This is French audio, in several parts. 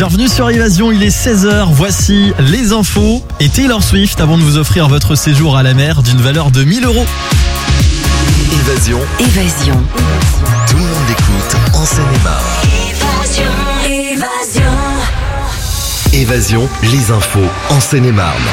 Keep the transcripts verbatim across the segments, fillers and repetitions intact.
Bienvenue sur Évasion, il est seize heures, voici les infos et Taylor Swift avant de vous offrir votre séjour à la mer d'une valeur de mille euros. Évasion. Évasion. Tout le monde l'écoute en Seine-et-Marne. Évasion. Évasion. Évasion, les infos en Seine-et-Marne.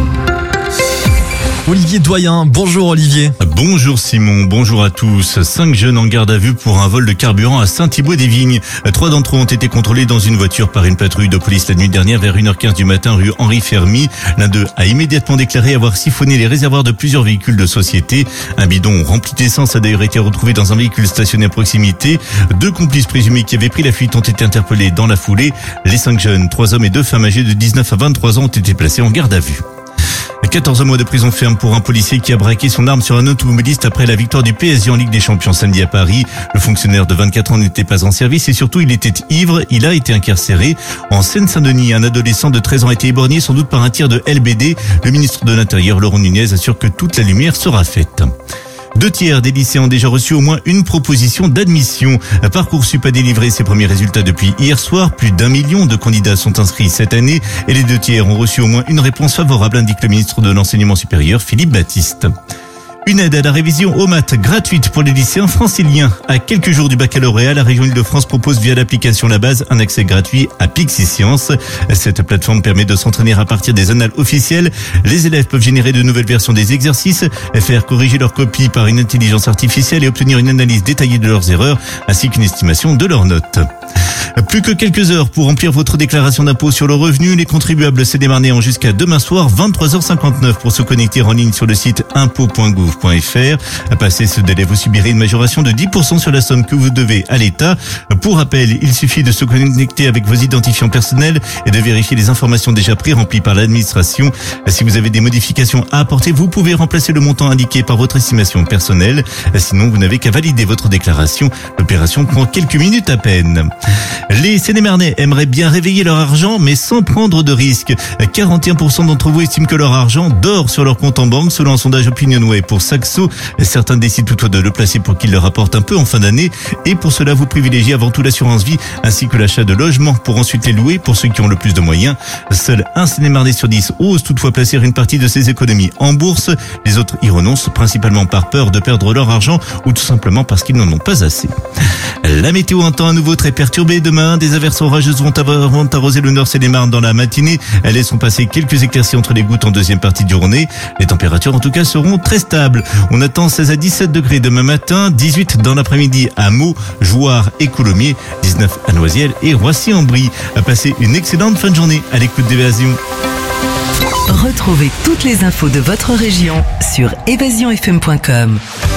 Olivier Doyen, bonjour Olivier. Bonjour Simon, bonjour à tous. Cinq jeunes en garde à vue pour un vol de carburant à Saint-Thibault-des-Vignes. Trois d'entre eux ont été contrôlés dans une voiture par une patrouille de police la nuit dernière vers une heure quinze du matin rue Henri Fermy. L'un d'eux a immédiatement déclaré avoir siphonné les réservoirs de plusieurs véhicules de société. Un bidon rempli d'essence a d'ailleurs été retrouvé dans un véhicule stationné à proximité. Deux complices présumés qui avaient pris la fuite ont été interpellés dans la foulée. Les cinq jeunes, trois hommes et deux femmes âgées de dix-neuf à vingt-trois ans ont été placés en garde à vue. quatorze mois de prison ferme pour un policier qui a braqué son arme sur un automobiliste après la victoire du P S G en Ligue des Champions samedi à Paris. Le fonctionnaire de vingt-quatre ans n'était pas en service et surtout il était ivre. Il a été incarcéré. En Seine-Saint-Denis, un adolescent de treize ans a été éborgné sans doute par un tir de L B D. Le ministre de l'Intérieur, Laurent Nunez, assure que toute la lumière sera faite. Deux tiers des lycéens ont déjà reçu au moins une proposition d'admission. Parcoursup a délivré ses premiers résultats depuis hier soir. Plus d'un million de candidats sont inscrits cette année et les deux tiers ont reçu au moins une réponse favorable, indique le ministre de l'Enseignement supérieur, Philippe Baptiste. Une aide à la révision aux maths gratuite pour les lycéens franciliens. À quelques jours du baccalauréat, la région Île-de-France propose via l'application La Base un accès gratuit à Pixie Science. Cette plateforme permet de s'entraîner à partir des annales officielles. Les élèves peuvent générer de nouvelles versions des exercices, faire corriger leurs copies par une intelligence artificielle et obtenir une analyse détaillée de leurs erreurs ainsi qu'une estimation de leurs notes. Plus que quelques heures pour remplir votre déclaration d'impôt sur le revenu. Les contribuables sénémarnais ont jusqu'à demain soir vingt-trois heures cinquante-neuf pour se connecter en ligne sur le site impôt point gouv point fr. À passer ce délai, vous subirez une majoration de dix pour cent sur la somme que vous devez à l'État. Pour rappel, il suffit de se connecter avec vos identifiants personnels et de vérifier les informations déjà pré-remplies par l'administration. Si vous avez des modifications à apporter, vous pouvez remplacer le montant indiqué par votre estimation personnelle. Sinon, vous n'avez qu'à valider votre déclaration. L'opération prend quelques minutes à peine. Les Seine-et-Marnais aimeraient bien réveiller leur argent, mais sans prendre de risques. quarante et un pour cent d'entre vous estiment que leur argent dort sur leur compte en banque, selon un sondage Opinionway pour Saxo. Certains décident toutefois de le placer pour qu'il leur rapporte un peu en fin d'année. Et pour cela, vous privilégiez avant tout l'assurance vie, ainsi que l'achat de logements pour ensuite les louer pour ceux qui ont le plus de moyens. Seul un Seine-et-Marnais sur dix ose toutefois placer une partie de ses économies en bourse. Les autres y renoncent, principalement par peur de perdre leur argent ou tout simplement parce qu'ils n'en ont pas assez. La météo en temps à nouveau très perturbée demain. Des averses orageuses vont arroser le nord Seine-et-Marne dans la matinée. Elles laisseront passer quelques éclaircies entre les gouttes en deuxième partie de journée. Les températures en tout cas seront très stables. On attend seize à dix-sept degrés demain matin, dix-huit dans l'après-midi à Meaux, Jouarre et Coulommiers, dix-neuf à Noisiel et Roissy-en-Brie. À passer une excellente fin de journée à l'écoute d'Évasion. Retrouvez toutes les infos de votre région sur évasion f m point com.